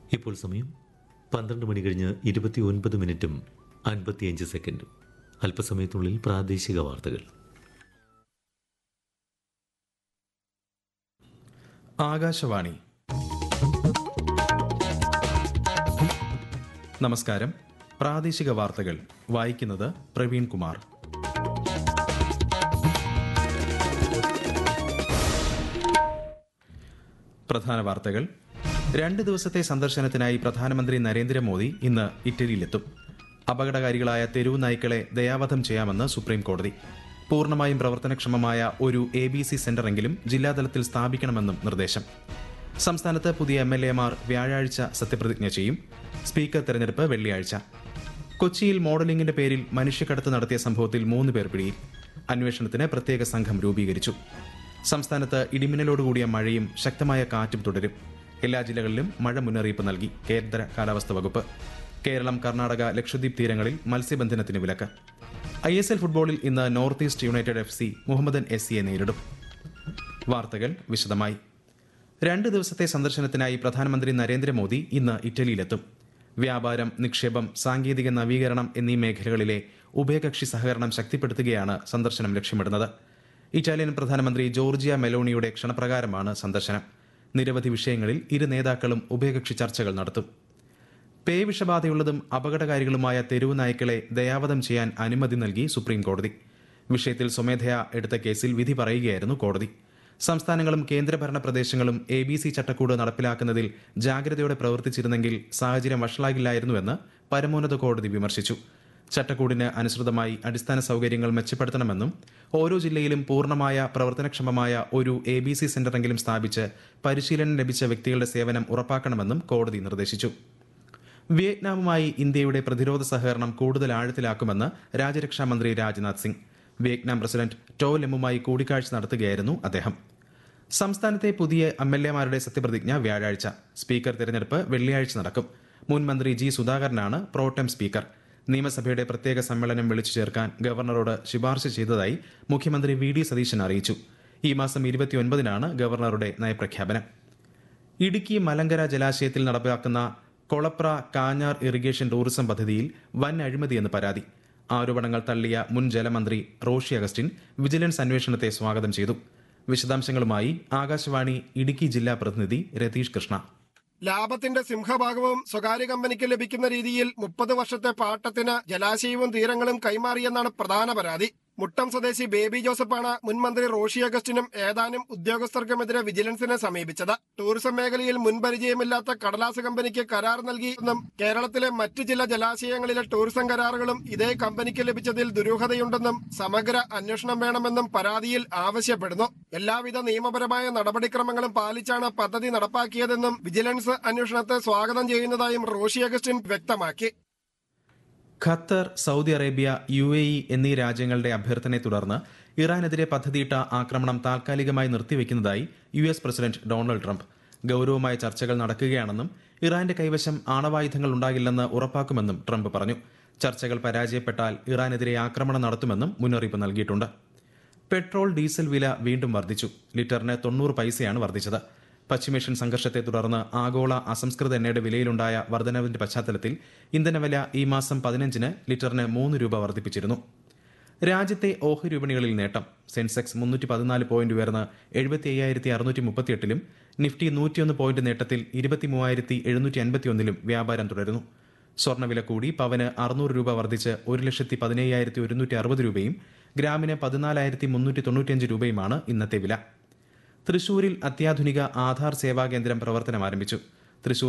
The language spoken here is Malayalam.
ഇപ്പോൾ സമയം 12 മണി കഴിഞ്ഞ് 29 മിനിറ്റും 55 സെക്കൻഡും. അല്പസമയത്തിനുള്ളിൽ പ്രാദേശിക വാർത്തകൾ. ആകാശവാണി. നമസ്കാരം. പ്രാദേശിക വാർത്തകൾ വായിക്കുന്നത് പ്രവീൺ കുമാർ. പ്രധാന വാർത്തകൾ. 2 ദിവസത്തെ സന്ദർശനത്തിനായി പ്രധാനമന്ത്രി നരേന്ദ്രമോദി ഇന്ന് ഇറ്റലിയിലെത്തും. അപകടകാരികളായ തെരുവു നായ്ക്കളെ ദയാവധം ചെയ്യാമെന്ന് സുപ്രീം കോടതി. പൂർണ്ണമായും പ്രവർത്തനക്ഷമമായ ഒരു ABC സെന്ററെങ്കിലും ജില്ലാതലത്തിൽ സ്ഥാപിക്കണമെന്നും നിർദ്ദേശം. സംസ്ഥാനത്ത് പുതിയ MLA-മാർ വ്യാഴാഴ്ച സത്യപ്രതിജ്ഞ ചെയ്യും. സ്പീക്കർ തെരഞ്ഞെടുപ്പ് വെള്ളിയാഴ്ച. കൊച്ചിയിൽ മോഡലിംഗിന്റെ പേരിൽ മനുഷ്യക്കടത്ത് നടത്തിയ സംഭവത്തിൽ 3 പേർ പിടിയിൽ. അന്വേഷണത്തിന് പ്രത്യേക സംഘം രൂപീകരിച്ചു. സംസ്ഥാനത്ത് ഇടിമിന്നലോടുകൂടിയ മഴയും ശക്തമായ കാറ്റും തുടരും. എല്ലാ ജില്ലകളിലും മഴ മുന്നറിയിപ്പ് നൽകി കേന്ദ്ര കാലാവസ്ഥാ വകുപ്പ്. കേരളം, കർണാടക, ലക്ഷദ്വീപ് തീരങ്ങളിൽ മത്സ്യബന്ധനത്തിന് വിലക്ക്. ISL ഫുട്ബോളിൽ ഇന്ന് north east United FC Mohammedan SCയെ നേരിടും. വാർത്തകൾ വിശദമായി. 2 ദിവസത്തെ സന്ദർശനത്തിനായി പ്രധാനമന്ത്രി നരേന്ദ്രമോദി ഇന്ന് ഇറ്റലിയിലെത്തും. വ്യാപാരം, നിക്ഷേപം, സാങ്കേതിക നവീകരണം എന്നീ മേഖലകളിലെ ഉഭയകക്ഷി സഹകരണം ശക്തിപ്പെടുത്തുകയാണ് സന്ദർശനം ലക്ഷ്യമിടുന്നത്. ഇറ്റാലിയൻ പ്രധാനമന്ത്രി ജോർജിയ മെലോണിയുടെ ക്ഷണപ്രകാരമാണ് സന്ദർശനം. നിരവധി വിഷയങ്ങളിൽ ഇരു നേതാക്കളും ഉഭയകക്ഷി ചർച്ചകൾ നടത്തും. പേവിഷബാധയുള്ളതും അപകടകാരികളുമായ തെരുവു നായ്ക്കളെ ദയാവധം ചെയ്യാൻ അനുമതി നൽകി സുപ്രീം കോടതി. വിഷയത്തിൽ സ്വമേധയാ എടുത്ത കേസിൽ വിധി പറയുകയായിരുന്നു കോടതി. സംസ്ഥാനങ്ങളും കേന്ദ്രഭരണ പ്രദേശങ്ങളും ABC ചട്ടക്കൂട് നടപ്പിലാക്കുന്നതിൽ ജാഗ്രതയോടെ പ്രവർത്തിച്ചിരുന്നെങ്കിൽ സാഹചര്യം വഷളാകില്ലായിരുന്നുവെന്ന് പരമോന്നത കോടതി വിമർശിച്ചു. ചട്ടക്കൂടിന് അനുസൃതമായി അടിസ്ഥാന സൗകര്യങ്ങൾ മെച്ചപ്പെടുത്തണമെന്നും ഓരോ ജില്ലയിലും പൂർണ്ണമായ പ്രവർത്തനക്ഷമമായ ഒരു ABC സെന്ററെങ്കിലും സ്ഥാപിച്ച് പരിശീലനം ലഭിച്ച വ്യക്തികളുടെ സേവനം ഉറപ്പാക്കണമെന്നും കോടതി നിർദ്ദേശിച്ചു. വിയറ്റ്നാമുമായി ഇന്ത്യയുടെ പ്രതിരോധ സഹകരണം കൂടുതൽ ആഴത്തിലാക്കുമെന്ന് രാജ്യരക്ഷാമന്ത്രി Rajnath Singh. Vietnam president to ലെമ്മുമായി കൂടിക്കാഴ്ച നടത്തുകയായിരുന്നു അദ്ദേഹം. സംസ്ഥാനത്തെ പുതിയ MLA-മാരുടെ സത്യപ്രതിജ്ഞ വ്യാഴാഴ്ച. സ്പീക്കർ തെരഞ്ഞെടുപ്പ് വെള്ളിയാഴ്ച നടക്കും. മുൻ മന്ത്രി G. സുധാകരനാണ് pro tem speaker. നിയമസഭയുടെ പ്രത്യേക സമ്മേളനം വിളിച്ചു ചേർക്കാൻ ഗവർണറോട് ശുപാർശ ചെയ്തതായി മുഖ്യമന്ത്രി VD സതീശൻ അറിയിച്ചു. ഈ മാസം 29-നാണ് ഗവർണറുടെ നയപ്രഖ്യാപനം. ഇടുക്കി മലങ്കര ജലാശയത്തിൽ നടപ്പാക്കുന്ന കൊളപ്ര കാഞ്ഞാർ ഇറിഗേഷൻ ടൂറിസം പദ്ധതിയിൽ വൻ അഴിമതിയെന്ന് പരാതി. ആരോപണങ്ങൾ തള്ളിയ മുൻ ജലമന്ത്രി റോഷി അഗസ്റ്റിൻ വിജിലൻസ് അന്വേഷണത്തെ സ്വാഗതം ചെയ്തു. വിശദാംശങ്ങളുമായി ആകാശവാണി ഇടുക്കി ജില്ലാ പ്രതിനിധി രതീഷ് കൃഷ്ണ. ലാഭത്തിന്റെ സിംഹഭാഗവും സ്വകാര്യ കമ്പനിക്ക് ലഭിക്കുന്ന രീതിയിൽ 30 വർഷത്തെ പാട്ടത്തിന് ജലാശയവും തീരങ്ങളും കൈമാറിയെന്നാണ് പ്രധാന പരാതി. മുട്ടം സ്വദേശി ബേബി ജോസഫാണ് മുൻ മന്ത്രി റോഷി അഗസ്റ്റിനും ഏതാനും ഉദ്യോഗസ്ഥർക്കുമെതിരെ വിജിലൻസിനെ സമീപിച്ചത്. ടൂറിസം മേഖലയിൽ മുൻപരിചയമില്ലാത്ത കടലാസ് കമ്പനിക്ക് കരാർ നൽകിയെന്നും കേരളത്തിലെ മറ്റ് ചില ജലാശയങ്ങളിലെ ടൂറിസം കരാറുകളും ഇതേ കമ്പനിക്ക് ലഭിച്ചതിൽ ദുരൂഹതയുണ്ടെന്നും സമഗ്ര അന്വേഷണം വേണമെന്നും പരാതിയിൽ ആവശ്യപ്പെടുന്നു. എല്ലാവിധ നിയമപരമായ നടപടിക്രമങ്ങളും പാലിച്ചാണ് പദ്ധതി നടപ്പാക്കിയതെന്നും വിജിലൻസ് അന്വേഷണത്തെ സ്വാഗതം ചെയ്യുന്നതായും റോഷി അഗസ്റ്റിൻ വ്യക്തമാക്കി. ഖത്തർ, സൗദി അറേബ്യ, UAE എന്നീ രാജ്യങ്ങളുടെ അഭ്യർത്ഥനയെ തുടർന്ന് ഇറാനെതിരെ പദ്ധതിയിട്ട ആക്രമണം താൽക്കാലികമായി നിർത്തിവെക്കുന്നതായി US പ്രസിഡന്റ് ഡൊണാൾഡ് ട്രംപ്. ഗൌരവമായ ചർച്ചകൾ നടക്കുകയാണെന്നും ഇറാന്റെ കൈവശം ആണവായുധങ്ങൾ ഉണ്ടാകില്ലെന്ന് ഉറപ്പാക്കുമെന്നും ട്രംപ് പറഞ്ഞു. ചർച്ചകൾ പരാജയപ്പെട്ടാൽ ഇറാനെതിരെ ആക്രമണം നടത്തുമെന്നും മുന്നറിയിപ്പ് നൽകിയിട്ടുണ്ട്. പെട്രോൾ, ഡീസൽ വില വീണ്ടും വർദ്ധിച്ചു. ലിറ്ററിന് 90 പൈസയാണ് വർദ്ധിച്ചത്. പശ്ചിമേഷ്യൻ സംഘർഷത്തെ തുടർന്ന് ആഗോള അസംസ്കൃത എണ്ണയുടെ വിലയിലുണ്ടായ വർധനവിന്റെ പശ്ചാത്തലത്തിൽ ഇന്ധനവില ഈ മാസം 15-ന് ലിറ്ററിന് 3 രൂപ വർദ്ധിപ്പിച്ചിരുന്നു. രാജ്യത്തെ ഓഹരി വിപണികളിൽ നേട്ടം. സെൻസെക്സ് 314 പോയിന്റ് ഉയർന്ന് 75,638-ലും നിഫ്റ്റി 101 പോയിന്റ് നേട്ടത്തിൽ 23,751-ലും വ്യാപാരം തുടരുന്നു. സ്വർണ്ണവില കൂടി. പവന് 600 രൂപ വർദ്ധിച്ച് 1,17,160 രൂപയും ഗ്രാമിന് 14,395 രൂപയുമാണ് ഇന്നത്തെ വില. തൃശൂരിൽ അത്യാധുനിക ആധാർ സേവാ കേന്ദ്രം പ്രവർത്തനം ആരംഭിച്ചു. തൃശൂർ